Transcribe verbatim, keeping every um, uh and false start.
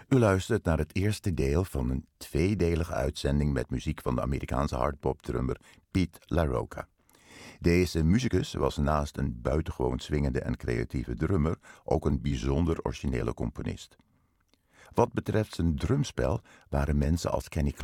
U luistert naar het eerste deel van een tweedelige uitzending met muziek van de Amerikaanse hardpop-drummer Pete LaRocca. Deze muzikus was naast een buitengewoon swingende en creatieve drummer ook een bijzonder originele componist. Wat betreft zijn drumspel waren mensen als Kenny